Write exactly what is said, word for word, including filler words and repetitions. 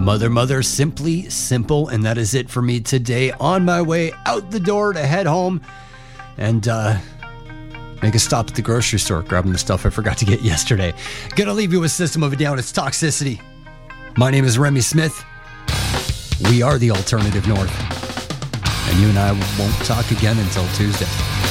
Mother, mother, simply simple. And that is it for me today. On my way out the door to head home and uh, make a stop at the grocery store, grabbing the stuff I forgot to get yesterday. Gonna leave you with System of a Down. It's Toxicity. My name is Remy Smith. We are the Alternative North. And you and I won't talk again until Tuesday.